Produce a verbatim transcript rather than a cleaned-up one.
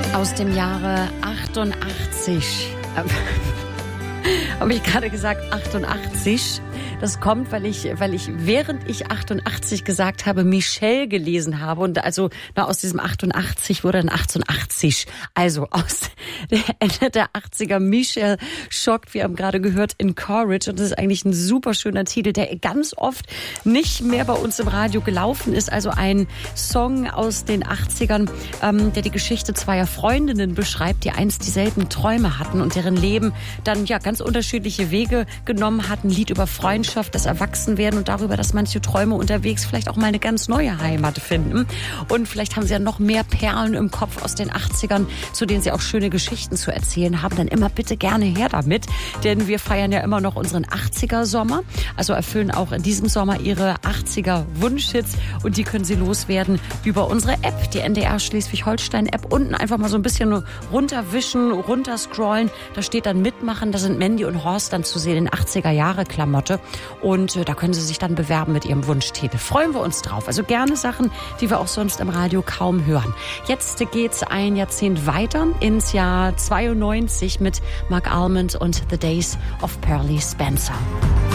Aus dem Jahre achtundachtzig. Habe ich gerade gesagt achtundachtzig? Das kommt, weil ich, weil ich, während ich achtundachtzig gesagt habe, Michelle gelesen habe. Und also na, aus diesem achtundachtzig wurde dann achtundachtzig. Also aus der Ende der achtziger. Michelle schockt, wir haben gerade gehört, in Courage. Und das ist eigentlich ein super schöner Titel, der ganz oft nicht mehr bei uns im Radio gelaufen ist. Also ein Song aus den achtzigern, ähm, der die Geschichte zweier Freundinnen beschreibt, die einst dieselben Träume hatten und deren Leben dann ja ganz unterschiedliche Wege genommen hatten. Ein Lied über Freundschaft, das Erwachsenwerden und darüber, dass manche Träume unterwegs vielleicht auch mal eine ganz neue Heimat finden. Und vielleicht haben sie ja noch mehr Perlen im Kopf aus den achtzigern, zu denen sie auch schöne Geschichten zu erzählen haben. Dann immer bitte gerne her damit, denn wir feiern ja immer noch unseren achtziger-Sommer. Also erfüllen auch in diesem Sommer ihre achtziger-Wunschhits und die können sie loswerden über unsere App, die N D R Schleswig-Holstein-App. Unten einfach mal so ein bisschen runterwischen, runterscrollen. Da steht dann Mitmachen. Da sind Mandy und Horst dann zu sehen in achtziger-Jahre-Klamotte. Und äh, da können Sie sich dann bewerben mit Ihrem Wunschtitel. Freuen wir uns drauf. Also gerne Sachen, die wir auch sonst im Radio kaum hören. Jetzt geht's ein Jahrzehnt weiter ins Jahr zweiundneunzig mit Mark Almond und The Days of Pearly Spencer.